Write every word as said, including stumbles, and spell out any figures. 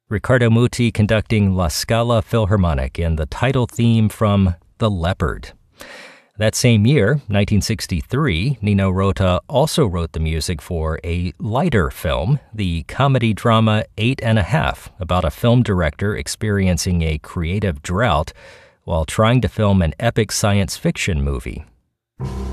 Riccardo Muti conducting La Scala Philharmonic and the title theme from The Leopard. That same year, nineteen sixty-three, Nino Rota also wrote the music for a lighter film, the comedy-drama Eight and a Half, about a film director experiencing a creative drought while trying to film an epic science fiction movie.